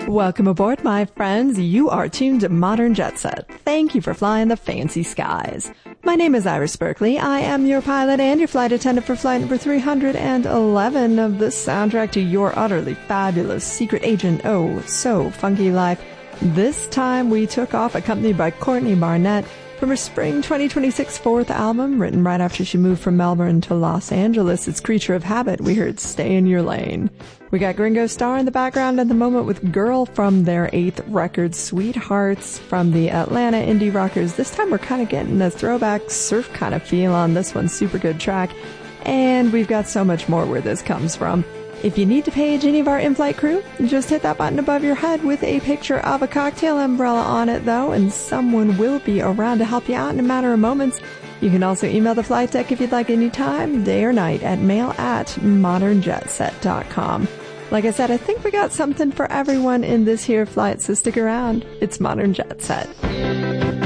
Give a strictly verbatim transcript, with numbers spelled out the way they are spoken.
Welcome aboard, my friends. You are tuned to Modern Jet Set. Thank you for flying the fancy skies. My name is Iris Berkeley. I am your pilot and your flight attendant for flight number three hundred eleven of the soundtrack to your utterly fabulous secret agent, oh, so funky life. This time we took off accompanied by Courtney Barnett from her spring twenty twenty-six fourth album, written right after she moved from Melbourne to Los Angeles. It's Creature of Habit. We heard Stay in Your Lane. We got Gringo Starr in the background at the moment with Girl from their eighth record, Sweethearts, from the Atlanta indie rockers. This time we're kind of getting a throwback surf kind of feel on this one. Super good track. And we've got so much more where this comes from. If you need to page any of our in-flight crew, just hit that button above your head with a picture of a cocktail umbrella on it, though, and someone will be around to help you out in a matter of moments. You can also email the flight deck if you'd like any time, day or night, at mail at modern jet set dot com. Like I said, I think we got something for everyone in this here flight, so stick around. It's Modern Jet Set.